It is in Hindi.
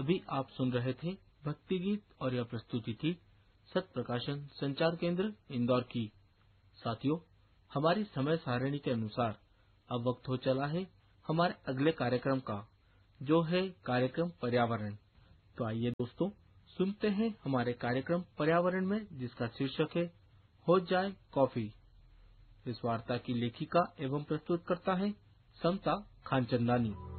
अभी आप सुन रहे थे भक्ति गीत और यह प्रस्तुति थी सत प्रकाशन संचार केंद्र इंदौर की। साथियों, हमारी समय सारणी के अनुसार अब वक्त हो चला है हमारे अगले कार्यक्रम का, जो है कार्यक्रम पर्यावरण। तो आइए दोस्तों, सुनते हैं हमारे कार्यक्रम पर्यावरण में, जिसका शीर्षक है हो जाए कॉफी। इस वार्ता की लेखिका एवं प्रस्तुतकर्ता है समता खानचंदानी।